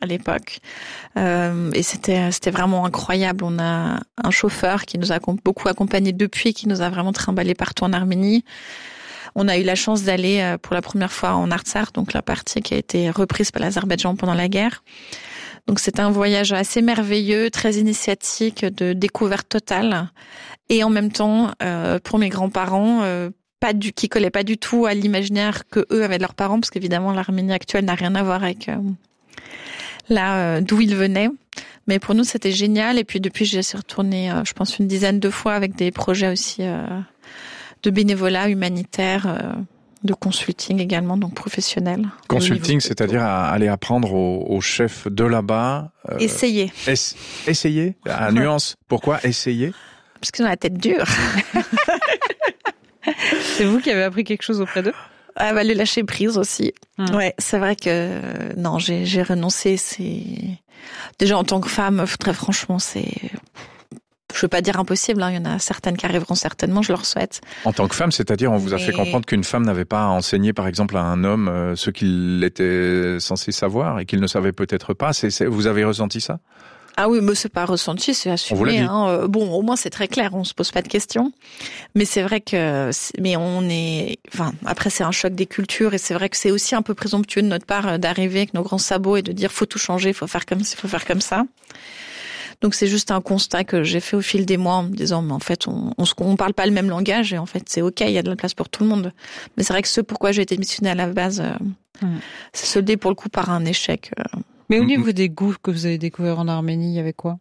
à l'époque. Et c'était vraiment incroyable. On a un chauffeur qui nous a beaucoup accompagnés depuis, qui nous a vraiment trimballés partout en Arménie. On a eu la chance d'aller pour la première fois en Artsakh, donc la partie qui a été reprise par l'Azerbaïdjan pendant la guerre. Donc c'était un voyage assez merveilleux, très initiatique, de découverte totale. Et en même temps, pour mes grands-parents, qui collaient pas du tout à l'imaginaire que eux avaient de leurs parents, parce qu'évidemment l'Arménie actuelle n'a rien à voir avec d'où ils venaient. Mais pour nous, c'était génial. Et puis depuis, j'y suis retournée, je pense, une dizaine de fois avec des projets aussi de bénévolat humanitaire, de consulting également, donc professionnel. Consulting, c'est-à-dire aller apprendre aux chefs de là-bas. Essayer. Essayer. À nuance. Pourquoi essayer? Parce qu'ils ont la tête dure. C'est vous qui avez appris quelque chose auprès d'eux? Ah bah, le lâcher prise aussi. Ouais, c'est vrai que non, j'ai renoncé. C'est déjà en tant que femme, très franchement, je veux pas dire impossible. Il y en a certaines qui arriveront certainement. Je leur souhaite. En tant que femme, c'est-à-dire on vous a fait comprendre qu'une femme n'avait pas à enseigner, par exemple, à un homme ce qu'il était censé savoir et qu'il ne savait peut-être pas. Vous avez ressenti ça? Ah oui, mais c'est pas ressenti, c'est assumé. Bon, au moins c'est très clair, on se pose pas de questions. Mais c'est vrai que, après c'est un choc des cultures et c'est vrai que c'est aussi un peu présomptueux de notre part d'arriver avec nos grands sabots et de dire faut tout changer, faut faire comme ci, faut faire comme ça. Donc c'est juste un constat que j'ai fait au fil des mois en me disant mais en fait on parle pas le même langage et en fait c'est ok, il y a de la place pour tout le monde. Mais c'est vrai que ce pourquoi j'ai été missionnée à la base, c'est soldé pour le coup par un échec. Mais au niveau des goûts que vous avez découvert en Arménie, il y avait quoi?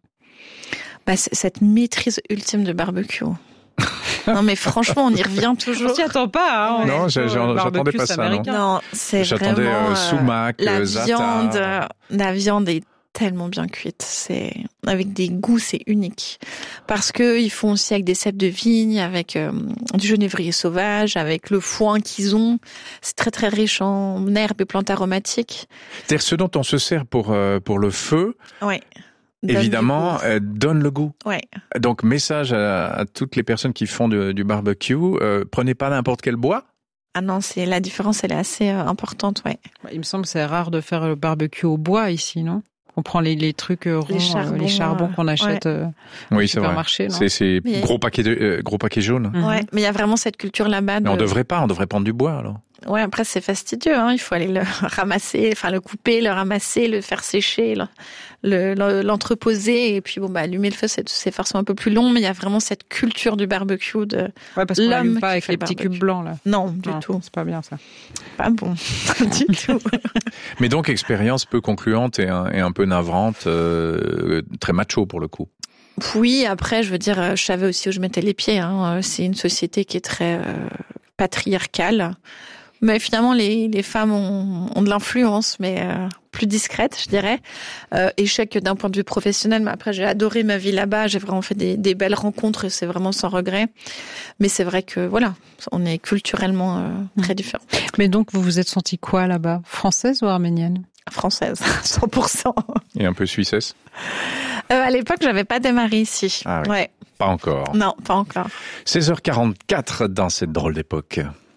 Cette maîtrise ultime de barbecue. Non mais franchement, on y revient toujours. On s'y attend pas. Hein, non, j'attendais pas ça. Non, c'est j'attendais vraiment sumac, za'atar. La viande est tellement bien cuite. C'est avec des goûts, c'est unique. Parce que ils font aussi avec des cèpes de vigne, avec du genévrier sauvage, avec le foin qu'ils ont. C'est très très riche en herbes et plantes aromatiques. C'est-à-dire ce dont on se sert pour le feu. Ouais. Évidemment, donne le goût. Ouais. Donc message à toutes les personnes qui font du barbecue, prenez pas n'importe quel bois. Ah non, la différence, elle est assez importante, ouais. Il me semble que c'est rare de faire le barbecue au bois ici, non? On prend les trucs ronds, les charbons qu'on achète au supermarché. C'est gros paquet jaune. Ouais, mais il y a vraiment cette culture là-bas. Mais on devrait prendre du bois alors. Ouais, après c'est fastidieux, il faut aller le ramasser, enfin le couper, le ramasser, le faire sécher, l'entreposer et puis allumer le feu, c'est forcément un peu plus long, mais il y a vraiment cette culture du barbecue de parce qu'on l'allume pas avec les petits cubes blancs là. Non, du tout. C'est pas bien ça. Pas bon du tout. Mais donc expérience peu concluante et un peu navrante, très macho pour le coup. Oui, après je veux dire, je savais aussi où je mettais les pieds. C'est une société qui est très patriarcale. Mais finalement, les femmes ont de l'influence, mais plus discrète, je dirais. Échec d'un point de vue professionnel, mais après, j'ai adoré ma vie là-bas. J'ai vraiment fait des belles rencontres et c'est vraiment sans regret. Mais c'est vrai que, voilà, on est culturellement très différents. Mais donc, vous vous êtes sentie quoi là-bas? Française ou arménienne? Française, 100%. Et un peu suissesse? À l'époque, j'avais pas démarré ici. Ah oui. Ouais. Pas encore. Non, pas encore. 16h44 dans cette drôle d'époque.